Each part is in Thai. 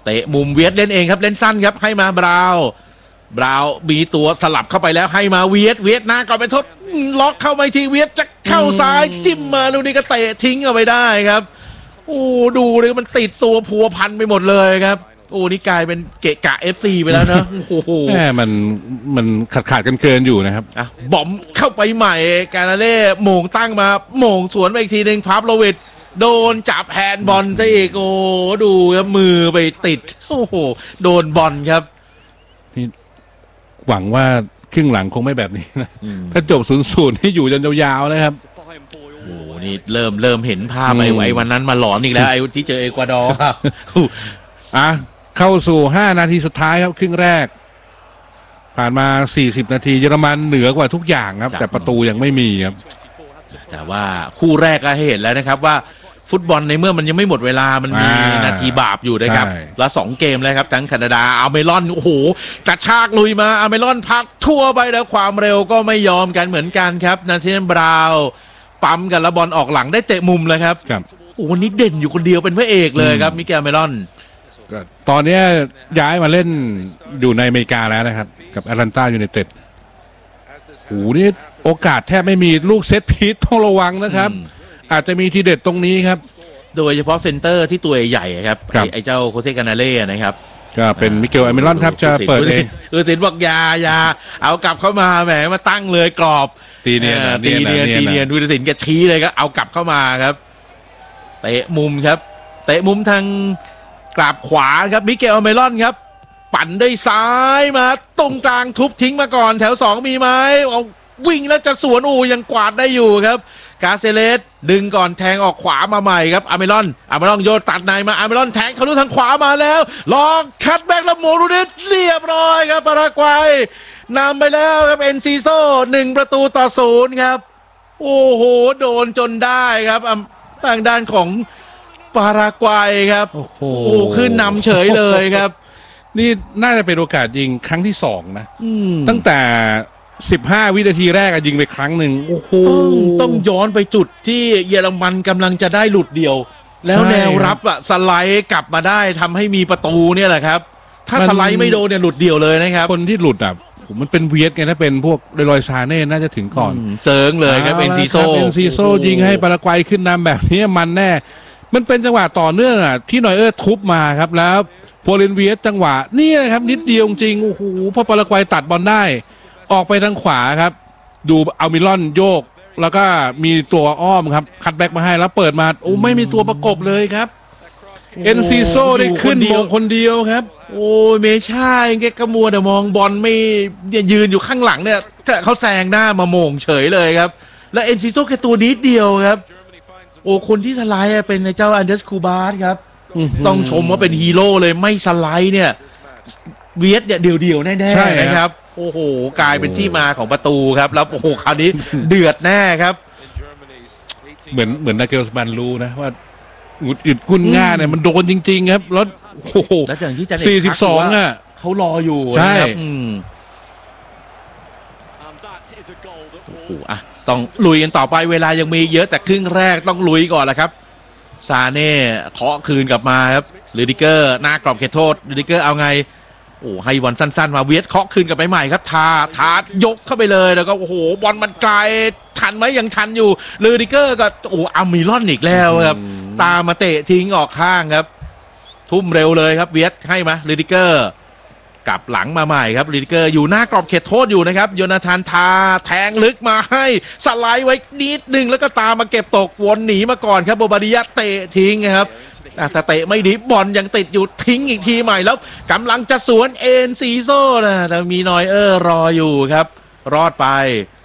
เตะมุมเวียดเล่นเองครับเล่นสั้นครับให้มาบราวมีตัวสลับเข้าไปแล้วให้มาเวียดหน้ากรอบเป็นทดล็อกเข้าไปทีเวียดจะเข้าซ้ายจิ้มมาลูกนี้ก็เตะทิ้งเอาไปได้ครับโอ้ดูเลยมันติดตัวพัวพันไปหมดเลยครับโอ้นี่กลายเป็นเกะกะ FC ไปแล้วนะโอ้โหแม่มันขาดกันเกินอยู่นะครับบอมเข้าไปใหม่กานาเล่โมงตั้งมาโมงสวนไปอีกทีหนึ่งพาโลวิชโดนจับแฮนด์บอลซะอีกโอ้ดูครับมือไปติดโอ้โหโดนบอลครับนี่หวังว่าครึ่งหลังคงไม่แบบนี้นะถ้าจบ0-0นี่อยู่จนยาวๆนะครับโอ้นี่เริ่มเห็นภาพไอ้วันนั้นมาหลอนอีกแล้วไอ้ที่เจอเอกวาดอร์เข้าสู่5นาทีสุดท้ายครับครึ่งแรกผ่านมา40นาทีเยอรมันเหนือกว่าทุกอย่างครับแต่ประตูยังไม่มีครับแต่ว่าคู่แรกก็ให้เห็นแล้วนะครับว่าฟุตบอลในเมื่อมันยังไม่หมดเวลามันมีนาทีบาปอยู่นะครับแล้ว2เกมแล้วครับทั้งแคนาดาอาเมรอนโอ้โหกระชากลุยมาอาเมรอนพักทั่วไปแล้วความเร็วก็ไม่ยอมกันเหมือนกันครับนาธาเนียล บราวน์ปั๊มกันแล้วบอลออกหลังได้เตะมุมเลยครับโอ้นี่เด่นอยู่คนเดียวเป็นพระเอกเลยครับมิเกล อาเมรอนตอนนี้ย้ายมาเล่นอยู่ในอเมริกาแล้วนะครับกับแอตแลนตายูไนเต็ดโอ้นี่โอกาสแทบไม่มีลูกเซตพีทต้องระวังนะครับอาจจะมีทีเด็ดตรงนี้ครับโดยเฉพาะเซนเตอร์ที่ตัวใหญ่ครับไอ้เจ้าโคเซกานาเล่นะครับก็เป็นมิเกล อาเมรอนครับจะเปิดเองสินบอกยาเอากลับเข้ามาแหมมาตั้งเลยกรอบตีเนียนดูสินแกชี้เลยก็เอากลับเข้ามาครับเตะมุมครับเตะมุมทางกราบขวาครับมิเกล อาเมรอนครับปั่นด้วยซ้ายมาตรงกลางทุบทิ้งมาก่อนแถว2มีไหมเอาวิ่งแล้วจะสวนยังกวาดได้อยู่ครับกาเซเลสดึงก่อนแทงออกขวามาใหม่ครับอาเมรอนโยนตัดในมาอาเมรอนแทงทะลุทางขวามาแล้วลองคัดแบ็กแล้วโมรูเดสเรียบร้อยครับปารากวัยนำไปแล้วครับเอนซิโซ1-0ครับโอ้โหโดนจนได้ครับทางด้านของปารากวัยครับโอ้โหขึ้นนำเฉยเลยครับนี่น่าจะเป็นโอกาสยิงครั้งที่2นะตั้งแต่15วินาทีแรกยิงไปครั้งหนึ่งโอ้โหต้องย้อนไปจุดที่เยอรมันกำลังจะได้หลุดเดียวแล้วแนวรับสไลด์กลับมาได้ทำให้มีประตูเนี่ยแหละครับถ้าสไลด์ไม่โดนเนี่ยหลุดเดียวเลยนะครับคนที่หลุดผมมันเป็นเวียดไงถ้าเป็นพวกลอยซาเน่น่าจะถึงก่อนเซิร์งเลยครับเอนซิโซยิงให้ปารากวัยขึ้นนำแบบนี้มันแน่มันเป็นจังหวะต่อเนื่องที่นอยเออร์ทุบมาครับแล้วโพลินเวียดจังหวะนี่นะครับนิดเดียวจริงโอ้โหพอปารากวัยตัดบอลได้ออกไปทางขวาครับดูอาเมรอนโยกแล้วก็มีตัวอ้อมครับคัตแบ็กมาให้แล้วเปิดมาโอ้ไม่มีตัวประกบเลยครับเอนซิโซได้ขึ้นมงคนเดียวครับโอ้เมช่าแกกระมัวแต่มองบอลไม่ยืนอยู่ข้างหลังเนี่ยเขาแซงหน้ามาโมงเฉยเลยครับแล้วเอนซิโซแค่ตัวนิดเดียวครับโอ้คนที่สไลด์เป็นเจ้าอันเดรสคูบาสครับต้องชมว่าเป็นฮีโร่เลยไม่สไลด์เนี่ยเวียดเนี่ยเดี่ยวๆแน่ๆนะครับโอ้โหกลายเป็นที่มาของประตูครับแล้วโอ้โหคราวนี้เดือดแน่ครับเหมือนนาเกลส์บันรู้นะว่าอุดอิดกุ้นง่าเนี่ยมันโดนจริงๆครับแล้วโอ้โหแล้วอย่างที่จะ 42 เขารออยู่นะครับโอ้โหต้องลุยกันต่อไปเวลายังมีเยอะแต่ครึ่งแรกต้องลุยก่อนแหละครับซาเน่เคาะคืนกลับมาครับลูดิเกอร์หน้ากรอบเขตโทษลูดิเกอร์เอาไงโอ้ให้บอลสั้นๆมาเวียดเคาะคืนกลับไปใหม่ครับทายกเข้าไปเลยแล้วก็โอ้โหบอลมันไกลชันไหมยังชันอยู่ลูดิเกอร์ก็โอ้อาเมรอนอีกแล้วครับตามมาเตะทิ้งออกข้างครับทุ่มเร็วเลยครับเวียดให้มาลูดิเกอร์กลับหลังมาใหม่ครับลูดิเกอร์อยู่หน้ากรอบเขตโทษอยู่นะครับโยนาธานแทงลึกมาให้สไลด์ไว้นิดนึงแล้วก็ตามมาเก็บตกวนหนีมาก่อนครับโบบาดิยะเตะทิ้งครับแต่เตะไม่ดีบอลยังติดอยู่ทิ้งอีกทีใหม่แล้วกำลังจะสวนเอ็นซีโซ่นะแต่มีนอยเออร์รออยู่ครับรอดไป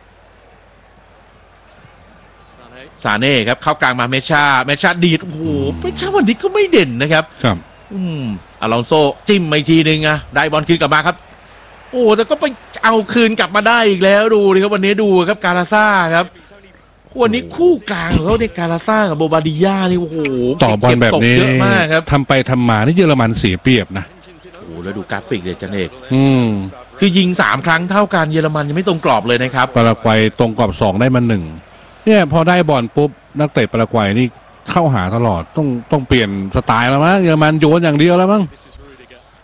ซาเน่ครับเข้ากลางมาเมชาดีดโอ้โหเมชาวันนี้ก็ไม่เด่นนะครับอลองโซจิ้มอีกทีนึงได้บอลคืนกลับมาครับโอ้แต่ก็ไปเอาคืนกลับมาได้อีกแล้วดูดิครับวันนี้ดูครับกาลาซ่าครับวันนี้คู่กลางเขาในกาลาซ่ากับโบบาดิยานี่โอ้โหต่อบอลแบบนี้เยอะมากครับทำไปทำมานี่เยอรมันเสียเปรียบนะโอ้แล้วดูกราฟิกเด็ดจังเอกคือยิง3ครั้งเท่ากันเยอรมันยังไม่ตรงกรอบเลยนะครับปารากวัยตรงกรอบ2ได้มา1เนี่ยพอได้บอลปุ๊บนักเตะปารากวัยนี่เข้าหาตลอดต้องเปลี่ยนสไตล์แล้วมั้งเยอรมันโยนอย่างเดียวแล้วมั้ง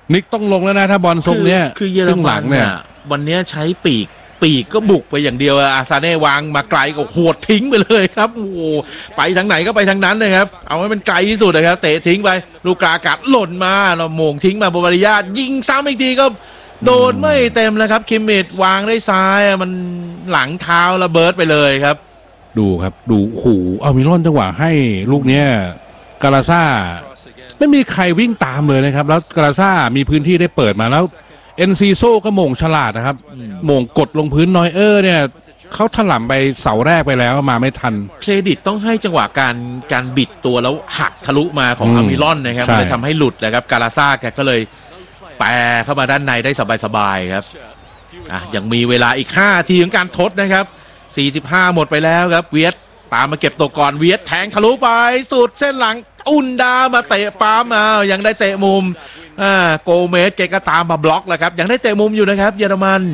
นิกต้องลงแล้วนะถ้าบอลทรงเนี้ยคือเยอรครึ่งหมัลันงเนี่ยวันนี้ใช้ปีกก็บุกไปอย่างเดียวอาซาเน่วางมาไกลก็โหดทิ้งไปเลยครับโอ้โหไปทางไหนก็ไปทางนั้นเลยครับเอาให้มันไกลที่สุดนะครับเตะทิ้งไปลูกกลากาดหล่นมาเราโมงทิ้งมาบริยาตยิงซ้ำอีกทีก็โดนไม่เต็มแล้วครับคิมมิดวางได้ซ้ายมันหลังเท้าระเบิดไปเลยครับดูครับดูโอ้โหเอามิลอนจังหวะให้ลูกเนี้ยกาลาซ่าไม่มีใครวิ่งตามเลยนะครับแล้วกาลาซ่ามีพื้นที่ได้เปิดมาแล้วเอ็นซีโซก็โมงฉลาดนะครับโมงกดลงพื้นนอยเออร์เนี่ยเขาถล่มไปเสาแรกไปแล้วมาไม่ทันเครดิตต้องให้จังหวะการบิดตัวแล้วหักทะลุมาของอามิลอนนะครับมันเลยทำให้หลุดนะครับกาลาซ่าแกก็เลยแปรเข้ามาด้านในได้สบายๆครับยังมีเวลาอีก5 ทีของการทดนะครับ45หมดไปแล้วครับเวียดตามมาเก็บตัวก่อนเวียดแทงทะลุไปสุดเส้นหลังอุนดามาเตะปั๊มยังได้เตะมุมโกเมสเกก็ตามมาบล็อกแล้วครับยังได้เตะมุมอยู่นะครับเยอรมัน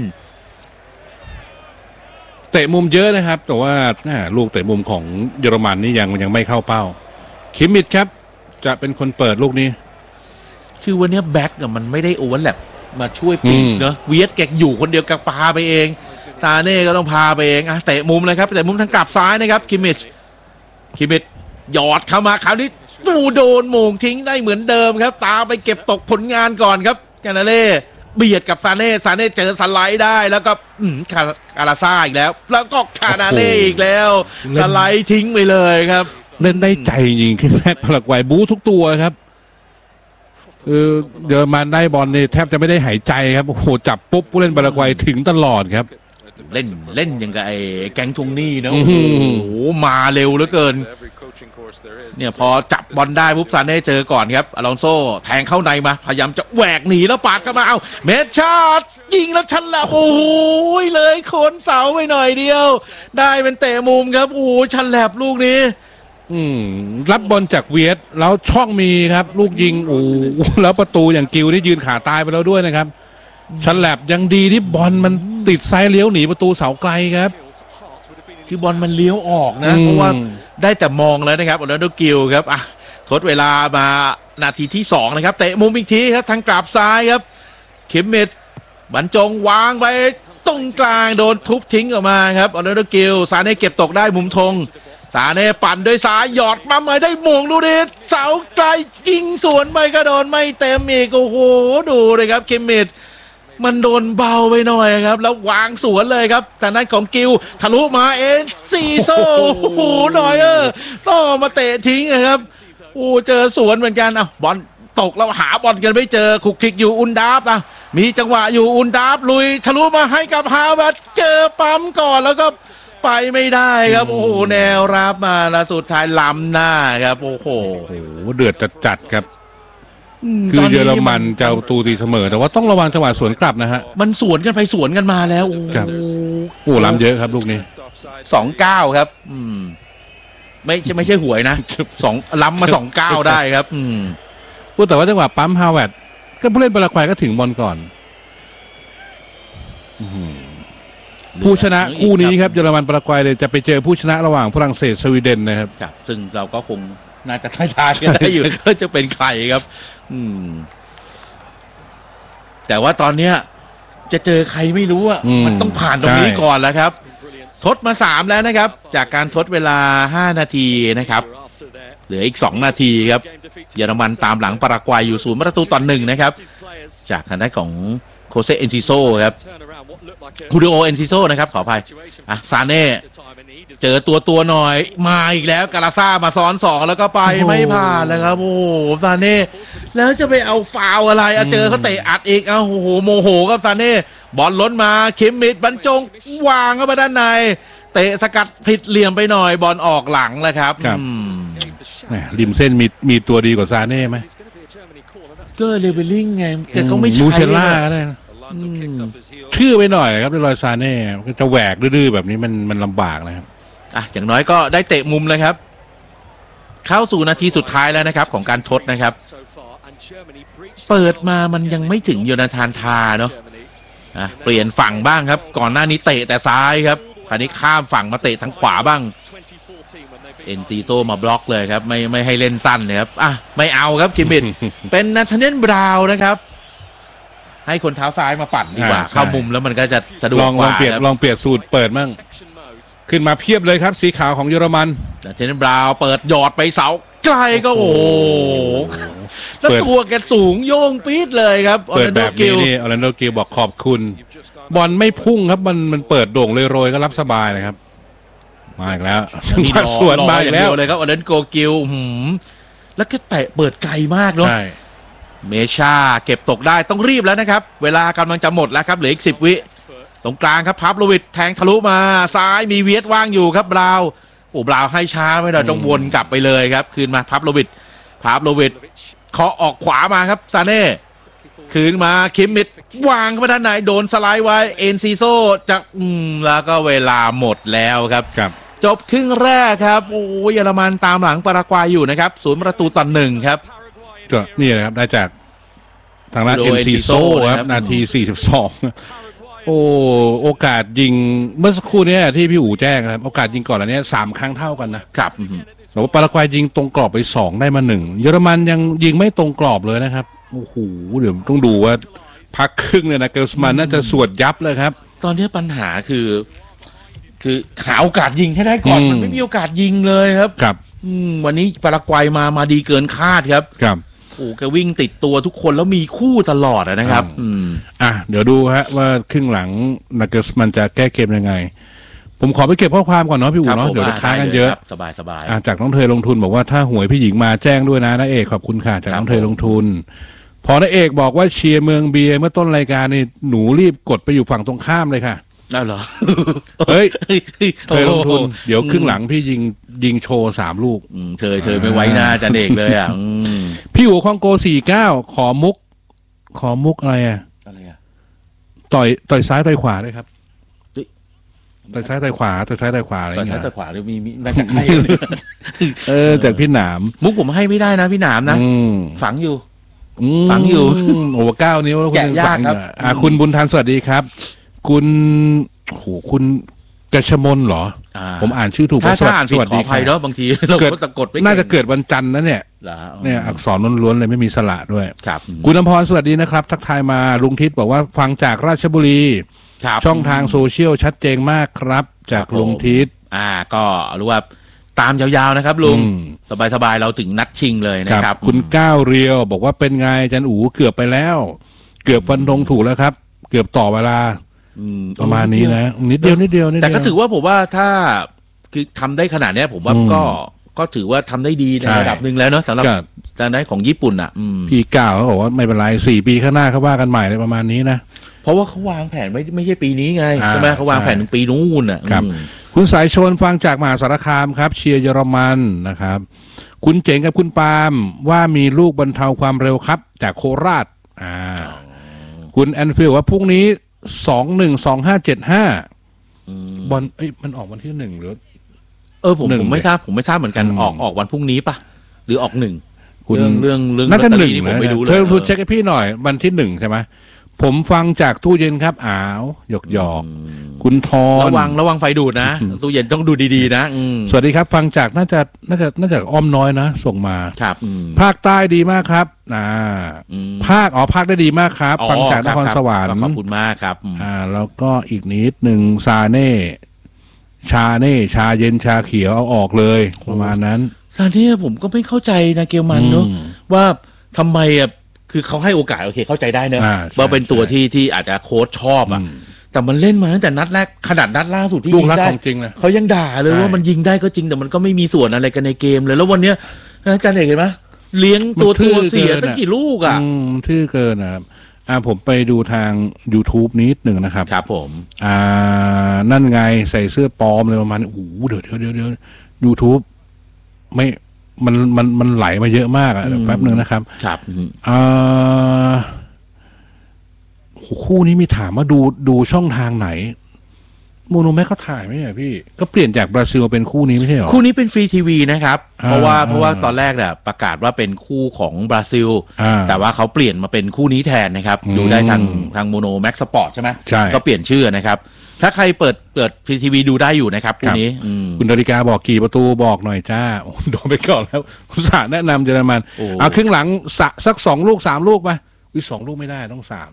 เตะมุมเยอะนะครับแต่ว่าลูกเตะมุมของเยอรมันนี่ยังไม่เข้าเป้าคิมมิดครับจะเป็นคนเปิดลูกนี้คือวันนี้แบ็กมันไม่ได้โอเวอร์แลปมาช่วยปีกเนอะเวียดแกอยู่คนเดียวกับพาไปเองซาเน่ก็ต้องพาไปเองเตะมุมเลยครับเตะมุมทางกลับซ้ายนะครับคิมมิดหยอดเข้ามาคราวนี้โดนโมงทิ้งได้เหมือนเดิมครับตามไปเก็บตกผลงานก่อนครับกานาเล่เบียดกับซาเน่เจอสไลด์ได้แล้วก็คาราซ่าอีกแล้วก็คานาเล่อีกแล้วสไลด์ทิ้งไปเลยครับเล่นได้ใจจริงคือแม่ปารากวัยบู๊ทุกตัวครับเยอรมันได้บอลนี่แทบจะไม่ได้หายใจครับโอ้โหจับปุ๊บผู้เล่นปารากวัยถึงตลอดครับเล่นอย่างกับไอ้แก๊งทุงนี่นะโอ้โหมาเร็วเหลือเกินเนี่ยพอจับบอลได้ปุ๊บซาเน่เจอก่อนครับอลองโซ่แทงเข้าในมาพยายามจะแหวกหนีแล้วปาดเข้ามาเอาเมชชาร์ดยิงแล้วชันแล้วโอ้โหเลยโคนเสาไปหน่อยเดียวได้เป็นเตะมุมครับโอ้โหชันแหลบลูกนี้รับบอลจากเวียดแล้วช่องมีครับลูกยิงโอ้แล้วประตูอย่างกิวนี่ยืนขาตายไปแล้วด้วยนะครับชันแหลบยังดีที่บอลมันติดซ้ายเลี้ยวหนีประตูเสาไกลครับคือบอลมันเลี้ยวออกนะเพราะว่าได้แต่มองแล้วนะครับออร์แลนโดกิลครับทดเวลามานาทีที่2นะครับเตะมุมอีกทีครับทางกลับซ้ายครับเข็มเม็ดบรรจงวางไปตรงกลางโดนทุบทิ้งออกมาครับออร์แลนโดกิลซาเน่เก็บตกได้มุมธงซาเน่ปั่นด้วยซ้ายหยอดมาใหม่ได้มงดูดิเสาไกลยิงสวนไปก็โดนไม่เต็มอีกโอ้โหดูเลยครับเข็มเม็ดมันโดนเบาไปหน่อยครับแล้ววางสวนเลยครับแต่นั้นของกิลทะลุมาซีโซ่โอ้โหหน่อยต้องมาเตะทิ้งนะครับโอ้เจอสวนเหมือนกันบอลตกแล้วหาบอลกันไม่เจอคุกคิกอยู่อุนดาฟมีจังหวะอยู่อุนดาฟลุยทะลุมาให้กับฮาวเวิร์ดเจอปั๊มก่อนแล้วก็ไปไม่ได้ครับโอ้โหแนวรับมาแล้วสุดท้ายล้ำหน้าครับโอ้โหเดือดจัดครับคือเยอรมันจะเอาตูตีเสมอแต่ว่าต้องระวังจังหวะสวนกลับนะฮะมันสวนกันไปสวนกันมาแล้วโอ้ล้ำเยอะครับลูกนี้ 29ครับไม่ใช่หวยนะล้ำมา29ได้ครับพูดแต่ว่าจังหวะปั๊มฮาวเวิร์ดก็ผู้เล่นปารากวัยก็ถึงบอลก่อนผู้ชนะคู่นี้ครับเยอรมันปารากวัยเลยจะไปเจอผู้ชนะระหว่างฝรั่งเศสสวีเดนนะครับซึ่งเราก็คงน่าจะทายกันได้อยู่ก็จะเป็นใครครับแต่ว่าตอนเนี้ยจะเจอใครไม่รู้มันต้องผ่านตรงนี้ก่อนแล้วครับทดมา3แล้วนะครับจากการทดเวลา5นาทีนะครับเหลืออีก2นาทีครับเยอรมันตามหลังปารากวัยอยู่0-1นะครับจากทางด้านของโคเซเอนซิโซครับฮูดิโอเอนซิโซนะครับขออภัยซาเน่เจอตัวหน่อยมาอีกแล้วกาลาซ่ามาซ้อน2แล้วก็ไปไม่ผ่านแล้วครับโอ้โหซาเน่แล้วจะไปเอาฟาวอะไรเจอเขาเตะอัดอีกโอ้โหโมโหครับซาเน่บอลล้นมาคิมมิดบรรจงวางเข้าไปด้านในเตะสกัดผิดเหลี่ยมไปหน่อยบอลออกหลังแล้วครับริมเส้นมีตัวดีกว่าซาเน่ไหมก็เลเวลลิ่งไงแต่ก็ไม่ใช่มูเชล่าก็ได้ชื่อไปหน่อยครับเรอยซาเน่จะแหวกดื้อแบบนี้มันลำบากนะครับอย่างน้อยก็ได้เตะมุมเลยครับเข้าสู่นาทีสุดท้ายแล้วนะครับของการทดนะครับเปิดมามันยังไม่ถึงโยนาธานทาเนาะเปลี่ยนฝั่งบ้างครับก่อนหน้านี้เตะแต่ซ้ายครับคราวนี้ข้ามฝั่งมาเตะทางขวาบ้างเอ็นซีโซมาบล็อกเลยครับไม่ให้เล่นสั้นเลยครับไม่เอาครับคิมมิดเป็นนาธาเนียลบราวน์นะครับให้คนเท้าซ้ายมาปั่นดีกว่าใช่เข้ามุมแล้วมันก็จะสะดวกลองกว่าเปลี่ยนครับลองเปลี่ยนสูตรเปิดมั่งขึ้นมาเพียบเลยครับสีขาวของเยอรมันเจนบราวน์เปิดหยอดไปเสาไกลก็โอ้โหแล้วเปิดตัวแกสูงโยงปี๊ดเลยครับเปิดแบบนี้นี่ออร์แลนโดกิลบอกขอบคุณ บอลไม่พุ่งครับมันเปิดโด่งเลยโรยก็รับสบายเลยครับมาอีกแล้วมาสวนมาอีกแล้วเลยครับออร์แลนโดกิลแล้วก็เตะเปิดไกลมากเนาะใช่เมชาเก็บตกได้ต้องรีบแล้วนะครับเวลากำลังจะหมดแล้วครับเหลืออีก10 วิตรงกลางครับพับโลวิดแทงทะลุมาซ้ายมีเวียดว่างอยู่ครับบราวน์บราวน์ให้ช้าไม่ได้ต้องวนกลับไปเลยครับคืนมาพับโลวิดเคาะออกขวามาครับซาเน่คืนมาคิมมิดวางเข้าไปด้านไหนโดนสไลด์ไว้เอ็นซีโซจะแล้วก็เวลาหมดแล้วครับ จบครึ่งแรกครับเยอรมันตามหลังปารากวัยอยู่นะครับ0-1ครับก็นี่นะครับได้จากทางด้านเอ็นซีโซครับนาที42โอกาสยิงเมื่อสักครู่นี้ที่พี่อู๋แจ้งครับโอกาสยิงก่อนอันนี้3 ครั้งเท่ากันนะครับแต่ว่าปารากวัยยิงตรงกรอบไป2ได้มา1เยอรมันยังยิงไม่ตรงกรอบเลยนะครับโอ้โหเดี๋ยวต้องดูว่าพักครึ่งเนี่ยนะเกลสมันน่าจะสวดยับเลยครับตอนนี้ปัญหาคือหาโอกาสยิงให้ได้ก่อนมันไม่มีโอกาสยิงเลยครับวันนี้ปารากวัยมาดีเกินคาดครับแกวิ่งติดตัวทุกคนแล้วมีคู่ตลอดนะครับเดี๋ยวดูฮะว่าครึ่งหลังนักเกลสมันจะแก้เกมยังไงผมขอไปเก็บข้อความก่อนเนาะพี่อู๋เนาะเดี๋ยวจะค้างกันเยอะสบายจากน้องเธอลงทุนบอกว่าถ้าหวยพี่หญิงมาแจ้งด้วยนะน้าเอกขอบคุณค่ะจากน้องเธอลงทุนพอน้าเอกบอกว่าเชียร์เมืองเบียร์เมื่อต้นรายการนี่หนูรีบกดไปอยู่ฝั่งตรงข้ามเลยค่ะได้เหรอเฮ้ยเธอลงทุนเดี๋ยวครึ่งหลังพี่ยิงโชว์3 ลูกเธอไม่ไว้หน้าจันเอกเลยอ่ะพี่อู๋คองโก49ขอมุกอะไรอ่ะต่อยซ้ายต่อยขวาด้วยครับต่อยซ้ายต่อยขวาอะไรต่อยซ้ายต่อยขวาหรือมีแม่กระไข่จากพี่หนามมุกผมให้ไม่ได้นะพี่หนามนะฝังอยู่โอ้9 นิ้วแล้วแกะยากครับคุณบุญทันสวัสดีครับคุณกชมนเหรอผมอ่านชื่อถูกถ้าอ่านผิดขออภัยเนาะบางทีเราก็สะกดไม่น่าจะเกิดวันจันทร์นะเนี่ยอักษรล้วนๆเลยไม่มีสระด้วยคุณอภรสวัสดีนะครับทักทายมาลุงทิศบอกว่าฟังจากราชบุรีช่องทางโซเชียลชัดเจนมากครับจากลุงทิศก็รู้ว่าตามยาวๆนะครับลุงสบายๆเราถึงนัดชิงเลยนะครับคุณก้าวเรียวบอกว่าเป็นไงจันอู๋เกือบไปแล้วเกือบฟันธงถูกแล้วครับเกือบต่อเวลาประมาณนี้นะนิดเดียวแต่ก็ถือว่าผมว่าถ้าคือทำได้ขนาดนี้ผมว่าก็ถือว่าทำได้ดีในระดับหนึ่งแล้วเนาะสำหรับทางด้านของญี่ปุ่นพี่ก้าวเขาบอกว่าไม่เป็นไร4 ปีข้างหน้าเขาว่ากันใหม่เลยประมาณนี้นะเพราะว่าเขาวางแผนไม่ใช่ปีนี้ไงใช่ไหมเขาวางแผนถึงปีนู้นครับคุณสายชนฟังจากมหาสารคามครับเชียร์เยอรมันนะครับคุณเจ๋งกับคุณปาล์มว่ามีลูกบรรเทาความเร็วครับจากโคราชคุณแอนฟิลว่าพรุ่งนี้212575บอลมันออกวันที่1หรือผมไม่ทราบเหมือนกันออกวันพรุ่งนี้ปะหรือออก1คุณเรื่องน่าจะ1นี่ผมไม่รู้เลยเธอเช็คให้พี่หน่อยวันที่1ใช่ไหมผมฟังจากตู้เย็นครับหยอกคุณทอนระวังไฟดูดนะตู้เย็นต้องดูดีๆนะสวัสดีครับฟังจากน่าจะอ้อมน้อยนะส่งมาครับภาคใต้ดีมากครับภาคได้ดีมากครับฟังจากนครสวรรค์ขอบคุณมากครับแล้วก็อีกนิดหนึ่งชาเย็นชาเขียวเอาออกเลยประมาณนั้นซาเน่ผมก็ไม่เข้าใจนะเกลมันเนอะว่าทำไมคือเขาให้โอกาสโอเคเข้าใจได้เนอะว่าเป็นตัวที่อาจจะโค้ชชอบแต่มันเล่นมาตั้งแต่นัดแรกขนาดนัดล่าสุดที่ยิงได้เขายังด่าเลยว่ามันยิงได้ก็จริงแต่มันก็ไม่มีส่วนอะไรกันในเกมเลยแล้ววันเนี้ยอาจารย์เอกเห็นไหมเลี้ยงตัวเสียตั้งกี่ลูกทื่อเกินนะครับผมไปดูทาง YouTube นิดหนึ่งนะครับครับผมนั่นไงใส่เสื้อปลอมเลยประมาณโอ้โหเดี๋ยว YouTube ไม่มันไหลมาเยอะมากแป๊บหนึ่งนะครับครับคู่นี้มีถามว่าดูช่องทางไหนโมโนแม็กเขาถ่ายไหมอ่ะพี่ก็เปลี่ยนจากบราซิลเป็นคู่นี้ไม่ใช่หรอคู่นี้เป็นฟรีทีวีนะครับเพราะว่าตอนแรกเนี่ยประกาศว่าเป็นคู่ของบราซิลแต่ว่าเขาเปลี่ยนมาเป็นคู่นี้แทนนะครับดูได้ทางโมโนแม็กสปอร์ตใช่ไหมใช่ก็เปลี่ยนชื่อนะครับถ้าใครเปิดฟรีทีวีดูได้อยู่นะครับคู่นี้คุณดาริกาบอกกี่ประตูบอกหน่อยจ้าโดนไปก่อนแล้วอุตส่าห์แนะนำเยอรมันเอาครึ่งหลังสัก2 ลูก3 ลูกไป2 ลูกไม่ได้ต้อง3นะ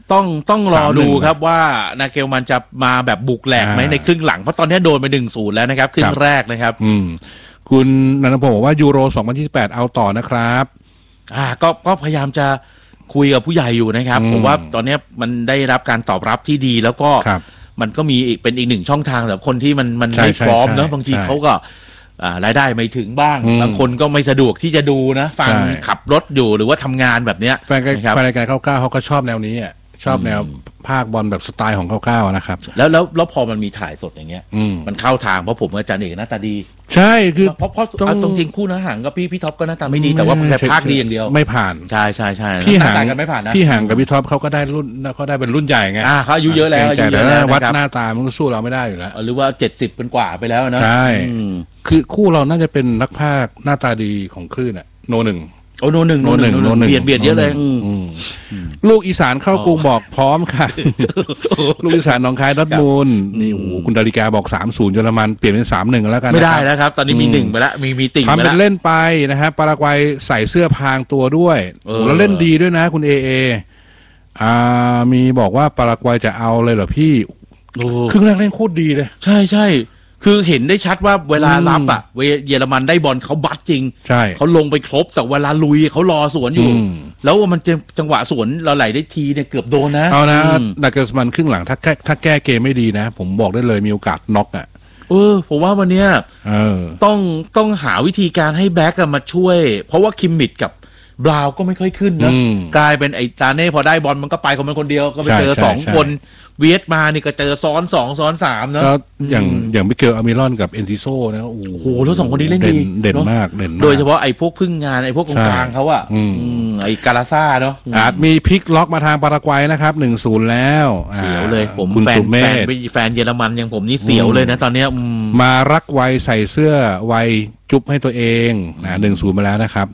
ต้องรอดูครับว่านาเกลมันจะมาแบบบุกแหลกไหมในครึ่งหลังเพราะตอนนี้โดนไป 1-0 แล้วนะครับครึ่งแรกนะครับคุณนันทพงศ์บอกว่ายูโร 2028 เอาต่อนะครับก็พยายามจะคุยกับผู้ใหญ่อยู่นะครับผมว่าตอนนี้มันได้รับการตอบรับที่ดีแล้วก็มันก็มีเป็นอีกหนึ่งช่องทางสำหรับคนที่มันไม่พร้อมเนอะบางทีเขาก็รายได้ไม่ถึงบ้างบางคนก็ไม่สะดวกที่จะดูนะฟังขับรถอยู่หรือว่าทำงานแบบเนี้ยแฟนรายการ99เขาก็ชอบแนวนี้ชอบแนวภาคบอลแบบสไตล์ของ99นะครับแล้วพอมันมีถ่ายสดอย่างเงี้ยมันเข้าทางเพราะผมกับอาจารย์เอกหน้าตาดีใช่คือเพราะตรงจริงคู่นะห่างก็พี่ท็อปก็หน้าตาไม่ดีแต่ว่าแต่ภาคดีอย่างเดียวไม่ผ่านใช่พี่ห่างกันไม่ผ่านนะพี่ห่างกับพี่ท็อปเขาก็ได้รุ่นเขาได้เป็นรุ่นใหญ่ไงเขาอายุเยอะแล้วแต่วัดหน้าตามันก็สู้เราไม่ได้อยู่แล้วหรือว่า70เป็นกว่าไปแล้วนะใช่คือคู่เราน่าจะเป็นนักพากย์หน้าตาดีของคลื่นโนหนึ่งโนหนึ่งเบียดเยอะเลยลูกอีสานเข้ากรุงบอกพร้อมค่ะลูกอีสานหนองคายดอทมูลนี่โอ้โหคุณดาริกาบอก3-0เยอรมันเปลี่ยนเป็น 3-1แล้วกันไม่ได้แล้วครับตอนนี้มี1ไปแล้วมีติ่งไปแล้วทำเป็นเล่นไปนะฮะปารากวัยใส่เสื้อพรางตัวด้วยแล้วเล่นดีด้วยนะคุณเอมีบอกว่าปารากวัยจะเอาเลยเหรอพี่ครึ่งแรกเล่นโคตรดีเลยใช่คือเห็นได้ชัดว่าเวลารับเยอรมันได้บอลเขาบัดจริงใช่เขาลงไปครบแต่เวลาลุยเขารอสวนอยู่แล้วมันจังหวะสวนเราไหลได้ทีเนี่ยเกือบโดนนะเอานะดักเกิลสมันครึ่งหลังถ้าแก้เกมไม่ดีนะผมบอกได้เลยมีโอกาสน็อกผมว่าวันเนี้ยต้องหาวิธีการให้แบ็กมาช่วยเพราะว่าคิมมิดกับบราวก็ไม่ค่อยขึ้นนะกลายเป็นไอ้ตาเน่พอได้บอลมันก็ไปคนเดียวก็ไปเจอ2คนเวียดมานี่ก็เจอซ้อน2ซ้อน3เนอะอย่างมิเกลอามิรอนกับเอนซิโซนะโอ้โหแล้ว2คนนี้เล่นดีเด่นมากโดยเฉพาะไอ้พวกพึ่งงานไอ้พวกกลางเขาไอ้กาลาซ่าเนาะอาจมีพลิกล็อกมาทางปารากวัยนะครับ 1-0 แล้วเสียวเลยผมแฟนเยอรมันอย่างผมนี่เสียวเลยนะตอนนี้มารักไวใส่เสื้อไวจุ๊บให้ตัวเอง1-0 มาแล้วนะครับ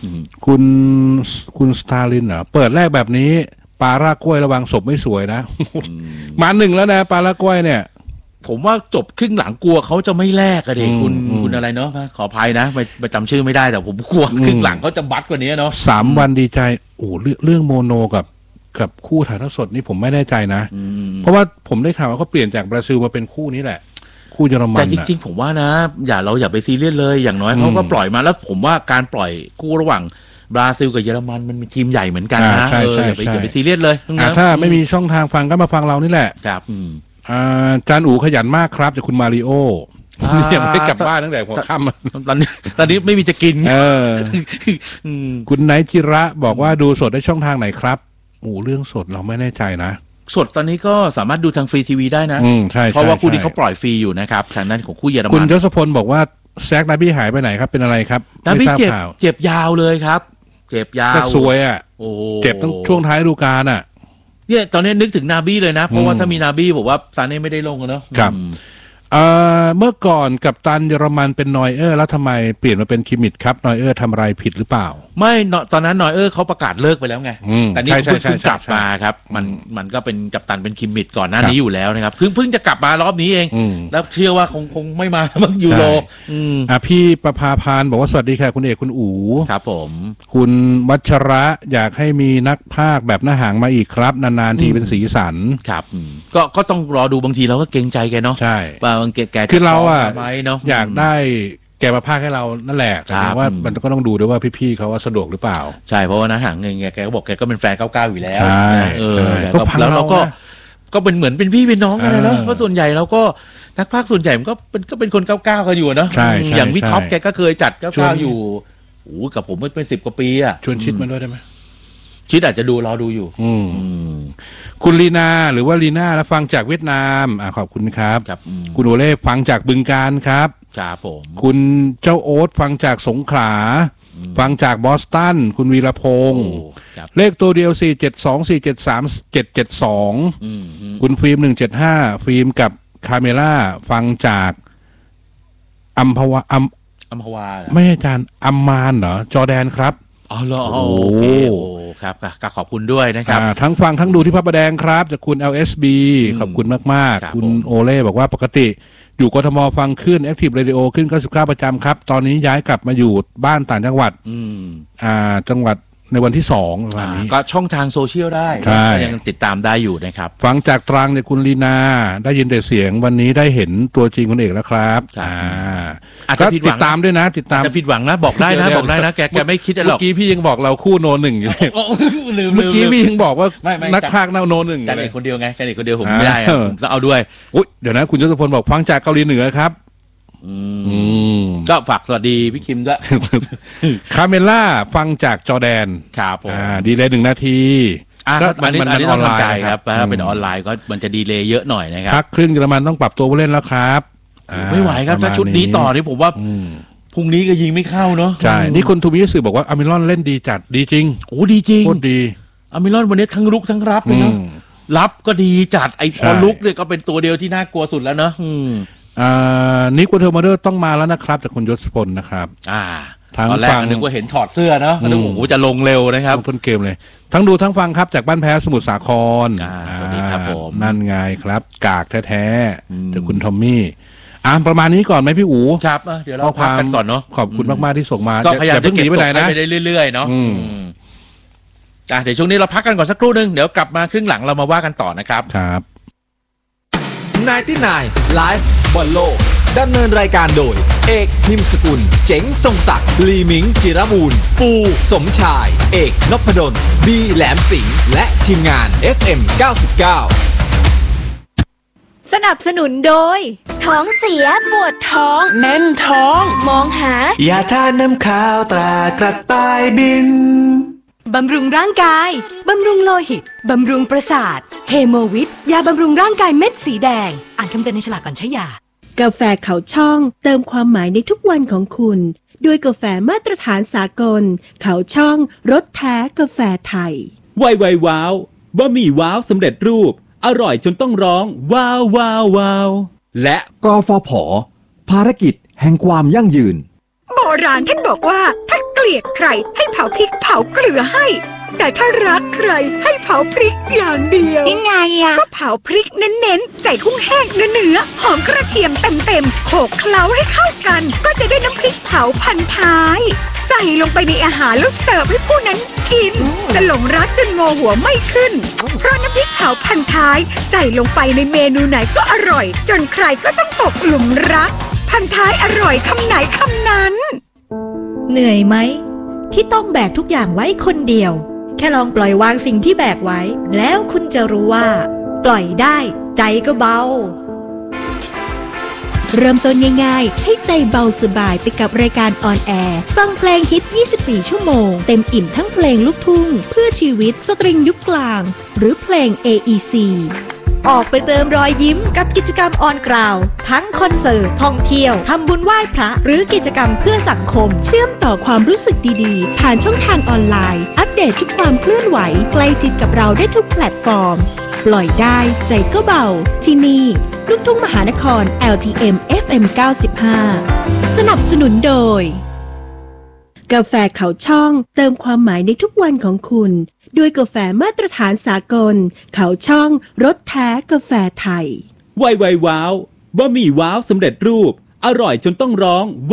คุณสตาลินเหรอเปิดแรกแบบนี้ปลารากล้วยระวังศพไม่สวยนะมา1แล้วนะปลารากล้วยเนี่ยผมว่าจบครึ่งหลังกลัวเขาจะไม่แลกอะเด็กคุณอะไรเนาะขออภัยนะไปจำชื่อไม่ได้แต่ผมกลัวครึ่งหลังเขาจะบัดกว่านี้เนาะ 3 วันดีใจโอ้เรื่องโมโนกับคู่ถ่ายทอดสดนี่ผมไม่แน่ใจนะเพราะว่าผมได้ข่าวว่าเขาเปลี่ยนจากบราซิลมาเป็นคู่นี้แหละคู่เยอรมันแต่จริงๆผมว่านะอย่าไปซีเรียสเลยอย่างน้อยเขาก็ปล่อยมาแล้วผมว่าการปล่อยคู่ระหว่างบราซิลกับเยอรมันมันมีทีมใหญ่เหมือนกันนะอย่าไปซีเรียสเลยถ้าไม่มีช่องทางฟังก็มาฟังเรานี่แหละครับจานอู๋ขยันมากครับจากคุณมาริโอยังไม่ได้กลับบ้านตั้งแต่หัวค่ำตอนนี้ไม่มีจะกินคุณไนจิระบอกว่าดูสดได้ช่องทางไหนครับเรื่องสดเราไม่แน่ใจนะสดตอนนี้ก็สามารถดูทางฟรีทีวีได้นะเพราะว่าคู่นี้เขาปล่อยฟรีอยู่นะครับทางนั้นของคู่เยอรมันคุณยศพลบอกว่าแซกนาบี้หายไปไหนครับเป็นอะไรครับนาบี้เจ็บยาวเลยครับเจ็บยาวก็สวยเจ็บตั้งช่วงท้ายฤดูกาลเนี่ยตอนนี้นึกถึงนาบี้เลยนะเพราะว่าถ้ามีนาบี้บอกว่าซาเน่ไม่ได้ลงเนาะครับเมื่อก่อนกัปตันเยอรมันเป็นนอยเออร์แล้วทำไมเปลี่ยนมาเป็นคิมมิดครับนอยเออร์ทำอะไรผิดหรือเปล่าไม่ตอนนั้นนอยเออร์เขาประกาศเลิกไปแล้วไงแต่นี่เพิ่งกลับมาครับมันก็เป็นกัปตันเป็นคิมมิดก่อนหน้านี้อยู่แล้วนะครับเพิ่งจะกลับมารอบนี้เองแล้วเชื่อว่าคงไม่มาบ้างยูโรพี่ประภาพานบอกว่าสวัสดีค่ะคุณเอกคุณอู๋ครับผมคุณวัชระอยากให้มีนักพากย์แบบหน้าหางมาอีกครับนานๆทีเป็นสีสันครับก็ต้องรอดูบางทีเราก็เกรงใจแกเนาะใช่แกคือเราอยากได้แกมาพากให้เรานั่นแหละแต่ว่ามันก็ต้องดูด้วยว่าพี่ๆเขาว่าสะดวกหรือเปล่าใช่เพราะว่านะห่างเงินแกก็บอกแกก็เป็นแฟน99อยู่แล้วใช่แล้วเราก็เป็นเหมือนเป็นพี่เป็นน้องกันนะเพราะส่วนใหญ่เราก็นักพากย์ส่วนใหญ่มันก็เป็นคน99กันอยู่เนาะอย่างพี่ท็อปแกก็เคยจัด99อยู่กับผมเป็น10 กว่าปีชวนชิดมันด้วยได้ไหมชิดอาจจะรอดูอยู่คุณลีนาหรือว่าลีน่าแล้วฟังจากเวียดนามขอบคุณครับคุณโอเล่ฟังจากบึงกาฬครับครับผมคุณเจ้าโอ๊ตฟังจากสงขลาฟังจากบอสตันคุณวีรพงศ์เลขตัวเดียว472473772คุณฟิล์ม175ฟิล์มกับคาเมล่าฟังจากอัมพวาไม่ใช่อาจารย์อัมมานเหรอจอร์แดนครับโอเคครับก็ขอบคุณด้วยนะครับทั้งฟังทั้งดูที่พระประแดงครับจากคุณ LSB ขอบคุณมากๆคุณโอเล่บอกว่าปกติอยู่กทมฟังขึ้น Active Radio ขึ้น99ประจำครับตอนนี้ย้ายกลับมาอยู่บ้านต่างจังหวัดจังหวัดในวันที่2ประมาณนี้ก็ช่องทางโซเชียลได้ใช่ยังติดตามได้อยู่นะครับฟังจากตรังเนี่ยคุณลีนาได้ยินแต่เสียงวันนี้ได้เห็นตัวจริงคุณเอกแล้วครับครับ อาจจะก็ผิดหวัติงดตามด้วยนะติดตามจะผิดหวังนะบอกได้นะบอกได้นะแกไม่คิดอะไรหรเมื่อกอกี้พี่ยังบอกเราคู่โนหนึ่งอยู่เลยลืมเมื่อกี้พี่ยังบอกว่าไม่นักพากย์โนหนึ่งอจันยู่เลเอย กคนเดียวไงจันเอกคนเดียวผมไม่ได้อะผมต้องเอาด้วยอุ๊ยเดี๋ยวนะคุณยศพลบอกฟังจากเกาหลีเหนือครับก็ฝากสวัสดีพี่คิมด้วยคาเมล่าฟังจากจอร์แดนครับผมดีเลย1 นาทีก็อันนี้ต้องทำใจครับนะถ้าเป็นออนไลน์ก็มันจะดีเลย์เยอะหน่อยนะครับพักครึ่งเยอรมันต้องปรับตัวผู้เล่นแล้วครับไม่ไหวครับถ้าชุดนี้ต่อนี่ผมว่าพรุ่งนี้ก็ยิงไม่เข้าเนาะใช่นี่คนทูมิยสึบอกว่าอามิรอนเล่นดีจัดดีจริงโอ้ดีจริงโคตรดีอามิรอนวันนี้ทั้งลุกทั้งรับเลยเนาะรับก็ดีจัดไอ้พอลุกเนี่ยก็เป็นตัวเดียวที่น่ากลัวสุดแล้วเนาะนิกวอเทอร์มาเดอร์ต้องมาแล้วนะครับจากคุณยศพลนะครับตอนแรกนึกว่าเห็นถอดเสื้อเนาะนึกว่าโอ้โหจะลงเร็วนะครับต้นเกมเลยทั้งดูทั้งฟังครับจากบ้านแพ้สมุทรสาครสวัสดีครับผมนั่นไงครับกากแท้ๆจากคุณทอมมี่ประมาณนี้ก่อนไหมพี่อู๋ครับเดี๋ยวเราพักกันก่อนเนาะขอบคุณมากๆที่ส่งมาก็พยายามจะเก็บไปไหนนะไปเรื่อยๆเนาะเดี๋ยวช่วงนี้เราพักกันก่อนสักครู่นึงเดี๋ยวกลับมาครึ่งหลังเรามาว่ากันต่อนะครับครับ 99 Live บอลโลกดำเนินรายการโดยเอกพิมพ์สกุลเจ๋งทรงศักดิ์ลีมิงจิรบูรณ์ปูสมชายเอกนพดลบีแหลมสิงห์และทีมงาน FM 99 สนับสนุนโดยท้องเสียปวดท้องแน่นท้องมองหายาทาน้ำข้าวตรากระต่ายบินบำรุงร่างกายบำรุงโลหิตบำรุงประสาทเฮโมวิทยาบำรุงร่างกายเม็ดสีแดงอ่านคำเตือนในฉลากก่อนใช้ยากาแฟเขาช่องเติมความหมายในทุกวันของคุณด้วยกาแฟมาตรฐานสากลเขาช่องรสแท้กาแฟไทยไวว้าวบะหมี่ว้าวสำเร็จรูปอร่อยจนต้องร้องว้าวว้าวว้าวและกฟผ.ภารกิจแห่งความยั่งยืนโบราณท่านบอกว่าถ้าเกลียดใครให้เผาพริกเผาเกลือให้แต่ถ้ารักใครให้เผาพริกอย่างเดียวยังไงอะก็เผาพริกเน้นๆใส่กุ้งแห้งเนื้อหอมกระเทียมเต็มๆโขลกเคล้าให้เข้ากันก็จะได้น้ำพริกเผาพันท้ายใส่ลงไปในอาหารแล้วเสิร์ฟให้ผู้นั้นกินจะหลงรักจนงอหัวไม่ขึ้นเพราะน้ำพริกเผาพันท้ายใส่ลงไปในเมนูไหนก็อร่อยจนใครก็ต้องตกหลุมรักพันท้ายอร่อยคำไหนคำนั้นเหนื่อยไหมที่ต้องแบกทุกอย่างไว้คนเดียวแค่ลองปล่อยวางสิ่งที่แบกไว้แล้วคุณจะรู้ว่าปล่อยได้ใจก็เบาเริ่มต้นง่ายๆให้ใจเบาสบายไปกับรายการออนแอร์ฟังเพลงฮิต24ชั่วโมงเต็มอิ่มทั้งเพลงลูกทุ่งเพื่อชีวิตสตริงยุคกลางหรือเพลง AEC ออกไปเติมรอยยิ้มกับกิจกรรมออนกราวทั้งคอนเสิร์ตท่องเที่ยวทำบุญไหว้พระหรือกิจกรรมเพื่อสังคมเชื่อมต่อความรู้สึกดีๆผ่านช่องทางออนไลน์อัปเดตทุกความเคลื่อนไหวใกล้ชิดกับเราได้ทุกแพลตฟอร์มปล่อยได้ใจก็เบาที่นี่ลูกทุ่งมหานคร LTM FM 95สนับสนุนโดยกาแฟเขาช่องเติมความหมายในทุกวันของคุณด้วยกาแฟมาตรฐานสากลเขาช่องรสแท้กาแฟไทยไวว้าวบะหมี่ว้าวสำเร็จรูปอร่อยจนต้องร้อง